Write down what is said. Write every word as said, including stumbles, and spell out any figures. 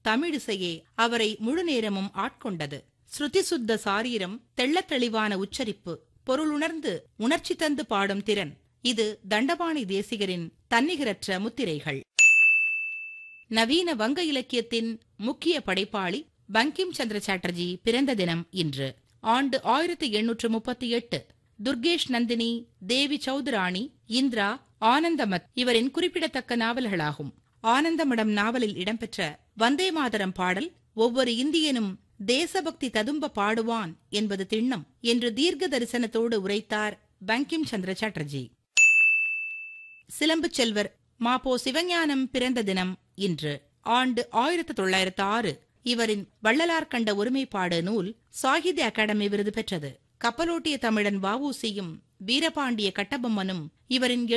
தமிழிசையே அவரை முழு நேரமும் ஆட்கொண்டது. ஸ்ருதி சுத்த சாரீரம், தெள்ளத் தெளிவான உச்சரிப்பு, பொருளுணர்ந்து உணர்ச்சி தந்து பாடும் திறன், இது தண்டபாணி தேசிகரின் தன்னிகரற்ற முத்திரைகள். நவீன வங்க இலக்கியத்தின் முக்கிய படைப்பாளி பங்கிம் சந்திர சாட்டர்ஜி பிறந்த தினம் இன்று. ஆண்டு ஆயிரத்தி எண்ணூற்று முப்பத்தி எட்டு. துர்கேஷ் நந்தினி, தேவி சௌதுராணி, இந்திரா, ஆனந்தமத் இவரின் குறிப்பிடத்தக்க நாவல்களாகும். ஆனந்தமடம் நாவலில் இடம்பெற்ற வந்தே மாதரம் பாடல் ஒவ்வொரு இந்தியனும் தேசபக்தி ததும்ப பாடுவான் என்பது திண்ணம் என்று தீர்க்க தரிசனத்தோடு உரைத்தார் பங்கிம் சந்திர சாட்டர்ஜி. சிலம்பு செல்வர் மாபோ சிவஞானம் பிறந்த தினம் இன்று. ஆண்டு ஆயிரத்து தொள்ளாயிரத்து ஆறு. இவரின் வள்ளலார் கண்ட ஒருமைப்பாடு நூல் சாகித்ய அகாடமி விருது பெற்றது. கப்பலோட்டிய தமிழன் வ உ சியும் வீரபாண்டிய கட்டபொம்மனும் இவரின்